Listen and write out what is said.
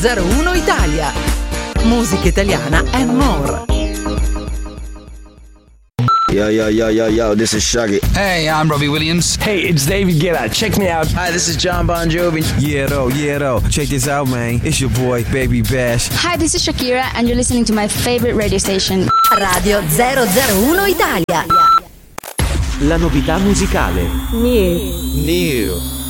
01 Italia. Musica italiana and more. Yo, this is Shaggy. Hey, I'm Robbie Williams. Hey, it's David Guetta. Check me out. Hi, this is John Bon Jovi. Yeah, though. Check this out, man. It's your boy, Baby Bash. Hi, this is Shakira, and you're listening to my favorite radio station. Radio 001 Italia. La novità musicale. New.